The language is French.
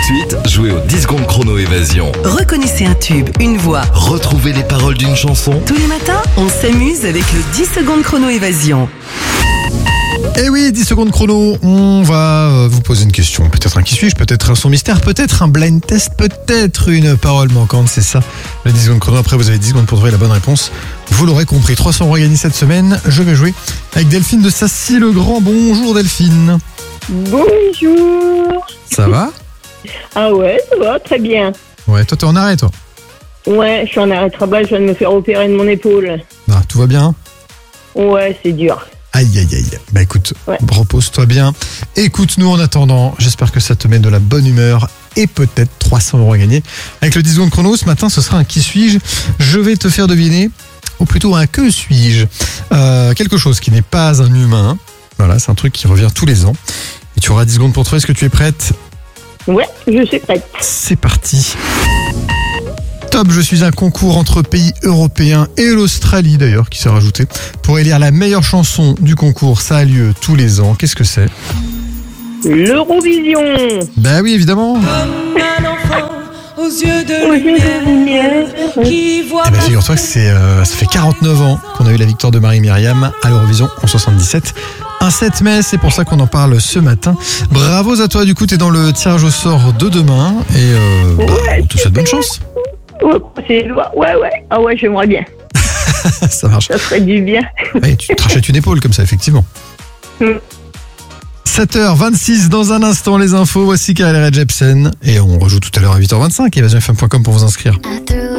suite, jouez au 10 secondes chrono évasion. Reconnaissez un tube, une voix. Retrouvez les paroles d'une chanson. Tous les matins, on s'amuse avec le 10 secondes chrono évasion. Eh oui, 10 secondes chrono, on va vous poser une question. Peut-être un qui suis-je, peut-être un son mystère, peut-être un blind test, peut-être une parole manquante, c'est ça. Le 10 secondes chrono, après vous avez 10 secondes pour trouver la bonne réponse. Vous l'aurez compris, 300 € gagnés cette semaine. Je vais jouer avec Delphine de Sacy-le-Grand. Bonjour Delphine. Bonjour. Ça va? Ah ouais, ça va, très bien. Ouais, toi t'es en arrêt toi? Ouais, je suis en arrêt de travail, je viens de me faire opérer de mon épaule. Ah, tout va bien? Ouais, c'est dur. Aïe aïe aïe. Bah écoute, Ouais. repose-toi bien. Écoute-nous en attendant. J'espère que ça te met de la bonne humeur et peut-être 300 € à gagner. Avec le 10 secondes chrono, ce matin, ce sera un qui suis-je. Je vais te faire deviner, ou plutôt un que suis-je. Quelque chose qui n'est pas un humain. Voilà, c'est un truc qui revient tous les ans. Et tu auras 10 secondes pour trouver. Est-ce que tu es prête? Ouais, je suis prête. C'est parti. Top, je suis un concours entre pays européens et l'Australie d'ailleurs qui s'est rajouté pour élire la meilleure chanson du concours. Ça a lieu tous les ans. Qu'est-ce que c'est? L'Eurovision. Bah oui, évidemment. Un enfant aux yeux de Aux yeux de lumière lumière. qui voit Eh ben, figure-toi que ça fait 49 ans qu'on a eu la victoire de Marie-Myriam à l'Eurovision en 77. Un 7 mai, c'est pour ça qu'on en parle ce matin. Bravo à toi, du coup, t'es dans le tirage au sort de demain et on te souhaite bonne chance. Ouais. Ah ouais, j'aimerais bien. Ça marche. Ça ferait du bien. Ouais, tu te rachètes une épaule comme ça, effectivement. Mm. 7h26, dans un instant, les infos. Voici Karel Jepsen. Et on rejoue tout à l'heure à 8h25. EvasionFM.com pour vous inscrire. I threw